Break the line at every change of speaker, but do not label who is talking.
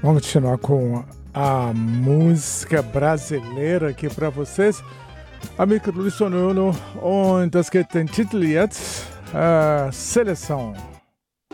Vamos continuar com a música brasileira aqui para vocês. Amigo Luiz Sonolo, und das geht den Titel jetzt Seleção.